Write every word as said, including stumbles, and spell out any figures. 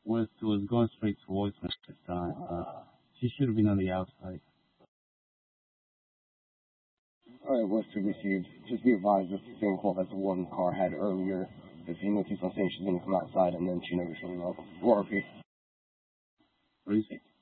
was was going straight towards me this time. Uh, she should have been on the outside. All right, was to receive. Just be advised it's the same call that the one car had earlier. If he noticed on saying she's going to come outside and then she never showed up. Or okay. What do you think?